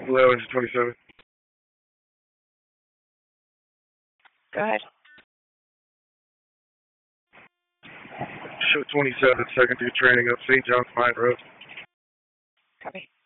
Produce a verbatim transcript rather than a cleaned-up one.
Hello, engine twenty-seven. Go ahead. Show twenty-seven, second due training up Saint John's Mine Road. Copy.